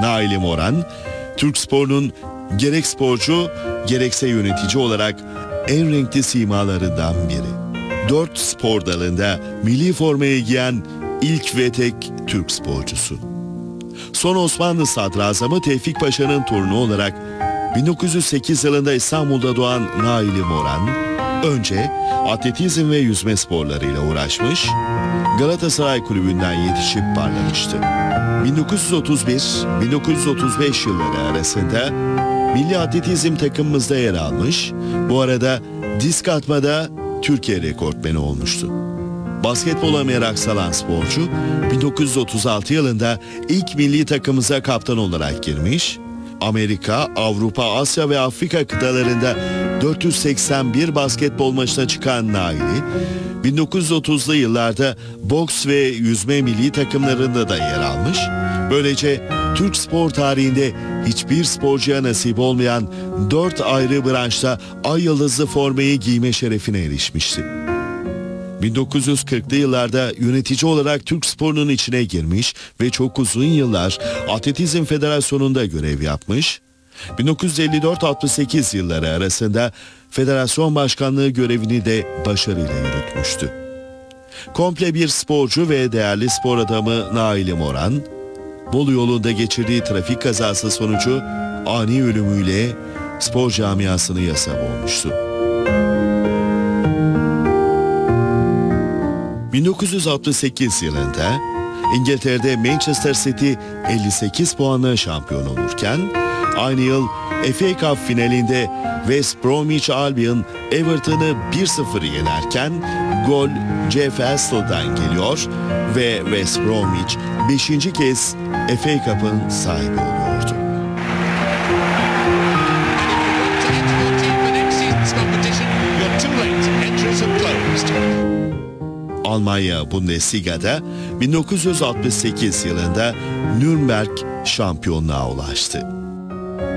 Naili Moran, Türkspor'un gerek sporcu gerekse yönetici olarak en renkli simalarından biri. 4 spor dalında milli formayı giyen ilk ve tek Türk sporcusu. Son Osmanlı Sadrazamı Tevfik Paşa'nın torunu olarak 1908 yılında İstanbul'da doğan Naili Moran, önce atletizm ve yüzme sporlarıyla uğraşmış, Galatasaray Kulübü'nden yetişip parlamıştı. 1931-1935 yılları arasında milli atletizm takımımızda yer almış, bu arada disk atmada Türkiye rekortmeni olmuştu. Basketbola merak salan sporcu, 1936 yılında ilk milli takımımıza kaptan olarak girmiş, Amerika, Avrupa, Asya ve Afrika kıtalarında 481 basketbol maçına çıkan Naili, 1930'lu yıllarda boks ve yüzme milli takımlarında da yer almış, böylece Türk spor tarihinde hiçbir sporcuya nasip olmayan 4 ayrı branşta ay yıldızlı formayı giyme şerefine erişmişti. 1940'lı yıllarda yönetici olarak Türk sporunun içine girmiş ve çok uzun yıllar Atletizm Federasyonu'nda görev yapmış, 1954-68 yılları arasında federasyon başkanlığı görevini de başarıyla yürütmüştü. Komple bir sporcu ve değerli spor adamı Naili Moran, Bolu yolunda geçirdiği trafik kazası sonucu ani ölümüyle spor camiasını yasa boğmuştu. 1968 yılında İngiltere'de Manchester City 58 puanla şampiyon olurken, aynı yıl FA Cup finalinde West Bromwich Albion Everton'ı 1-0 yenerken gol Jeff Hassel'dan geliyor ve West Bromwich 5. kez FA Cup'ın sahibi oluyordu. Almanya Bundesliga'da 1968 yılında Nürnberg şampiyonluğa ulaştı.